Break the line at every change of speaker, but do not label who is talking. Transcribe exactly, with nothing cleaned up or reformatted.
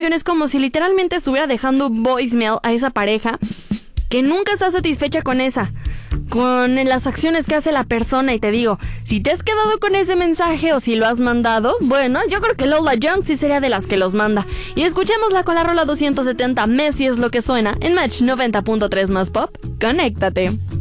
canción es como si literalmente estuviera dejando un voicemail a esa pareja que nunca está satisfecha con esa, con las acciones que hace la persona. Y te digo, si te has quedado con ese mensaje o si lo has mandado, bueno, yo creo que Lola Young sí sería de las que los manda. Y escuchémosla con la rola doscientos setenta, Messi es lo que suena, en Match noventa punto tres más Pop. Conéctate.